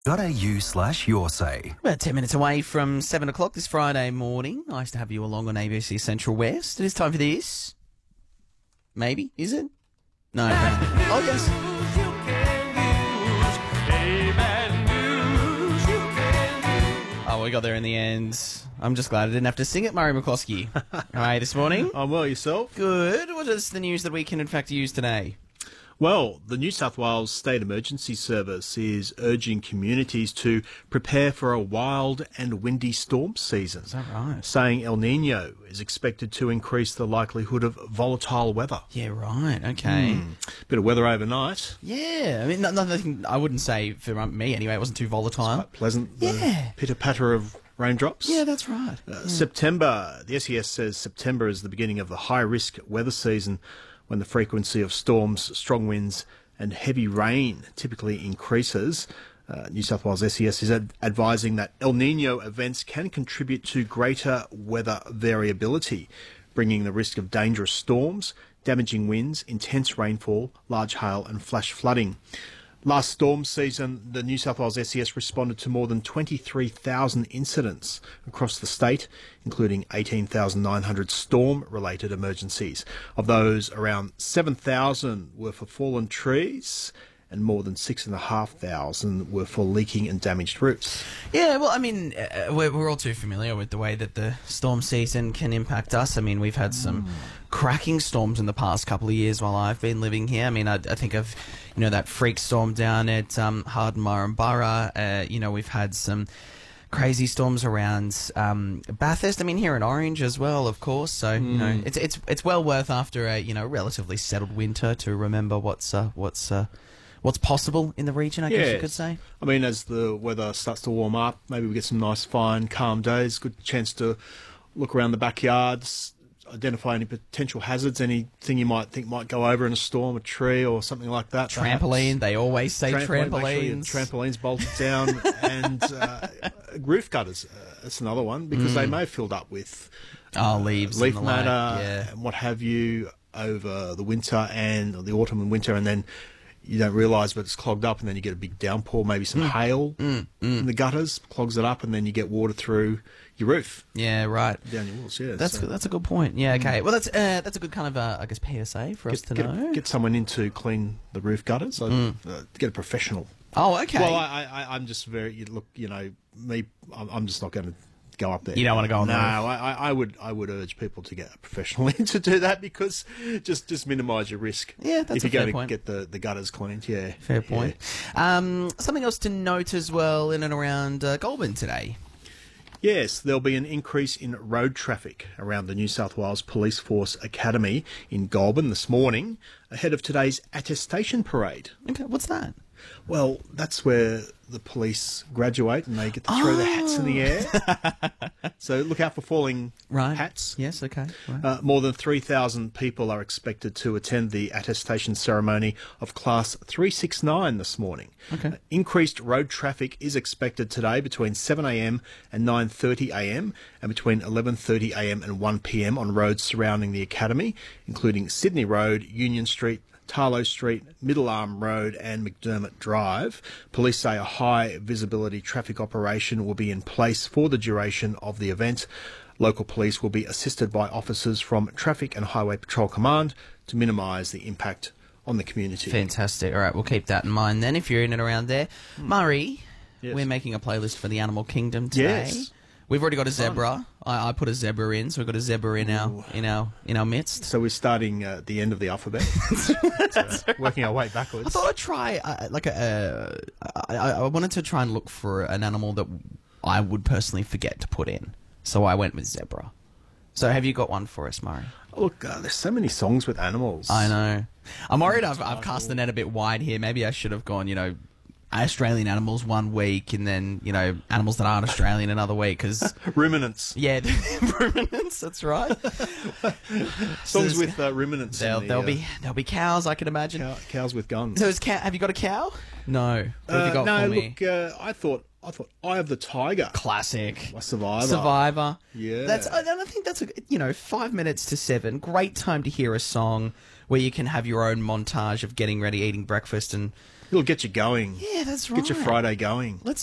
.au/your say. About 10 minutes away from 7 o'clock this Friday morning. Nice to have you along on ABC Central West. It is time for this. Maybe? Is it? No. Oh, yes. Oh, we got there in the end. I'm just glad I didn't have to sing it, Murray McCloskey. How are you this morning? I'm well, yourself? Good. What is the news that we can, in fact, use today? Well, the New South Wales State Emergency Service is urging communities to prepare for a wild and windy storm season. Is that right? Saying El Nino is expected to increase the likelihood of volatile weather. Yeah, right. Okay. Bit of weather overnight. Yeah. I mean, nothing, I wouldn't say for me anyway. It wasn't too volatile. Quite pleasant. Yeah. Pitter-patter of raindrops. Yeah, that's right. September, the SES says September is the beginning of the high-risk weather season, when the frequency of storms, strong winds and heavy rain typically increases. New South Wales SES is advising that El Nino events can contribute to greater weather variability, bringing the risk of dangerous storms, damaging winds, intense rainfall, large hail and flash flooding. Last storm season, the New South Wales SES responded to more than 23,000 incidents across the state, including 18,900 storm-related emergencies. Of those, around 7,000 were for fallen trees, and more than 6,500 were for leaking and damaged roofs. Yeah, well, I mean, we're all too familiar with the way that the storm season can impact us. I mean, we've had some cracking storms in the past couple of years while I've been living here. I mean, I think of, that freak storm down at Hardenmire and Burra. We've had some crazy storms around Bathurst. I mean, here in Orange as well, of course. So, it's well worth after a, relatively settled winter to remember what's possible in the region, I guess you could say. I mean, as the weather starts to warm up, maybe we get some nice, fine, calm days. Good chance to look around the backyards, identify any potential hazards, anything you might think might go over in a storm, a tree or something like that. Trampoline, they always say trampolines. Make sure your trampolines bolted down. And roof gutters, that's another one, because they may have filled up with leaves, leaf matter and what have you over the winter and the autumn and winter, and then you don't realise, but it's clogged up, and then you get a big downpour, maybe some hail in the gutters, clogs it up, and then you get water through your roof. Yeah, right. Down your walls, yeah. That's a good point. Yeah, okay. Well, that's a good kind of, PSA for us to know. Get someone in to clean the roof gutters. Get a professional. Oh, okay. Well, I'm just me, I'm just not going to go up there. You don't want to go on there? No, I would urge people to get a professional in to do that, because just minimise your risk. Yeah, that's if you're going to get the gutters cleaned. Yeah, fair point. Something else to note as well in and around Goulburn today. Yes, there'll be an increase in road traffic around the New South Wales Police Force Academy in Goulburn this morning, ahead of today's attestation parade. Okay, what's that? Well, that's where the police graduate and they get to throw their hats in the air. So look out for falling hats. Yes, okay. Right. More than 3,000 people are expected to attend the attestation ceremony of Class 369 this morning. Okay. Increased road traffic is expected today between 7am and 9:30am, and between 11:30am and 1pm on roads surrounding the Academy, including Sydney Road, Union Street, Tarlow Street, Middle Arm Road and McDermott Drive. Police say a high visibility traffic operation will be in place for the duration of the event. Local police will be assisted by officers from Traffic and Highway Patrol Command to minimise the impact on the community. Fantastic. All right, we'll keep that in mind then if you're in and around there. Murray, yes. We're making a playlist for the Animal Kingdom today. Yes. We've already got a zebra. I put a zebra in, so we've got a zebra in our midst. So we're starting at the end of the alphabet, so working our way backwards. I thought I'd try I wanted to try and look for an animal that I would personally forget to put in, so I went with zebra. So have you got one for us, Murray? Look, there's so many songs with animals. I know. I'm worried I've cast the net a bit wide here. Maybe I should have gone, Australian animals one week, and then animals that aren't Australian another week. Because ruminants, ruminants. That's right. Songs with ruminants. There'll be cows, I can imagine. Cows with guns. So have you got a cow? No. What have you got for me? Look, I thought Eye of the Tiger. Classic. My Survivor. Survivor. Yeah. I think that's 5 minutes to 7. Great time to hear a song where you can have your own montage of getting ready, eating breakfast, and It'll get you going. Yeah, that's right. Get your Friday going. Let's